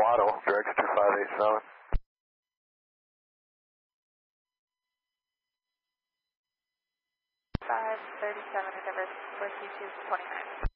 Auto, direct 2587. 537 endeavor with you 29.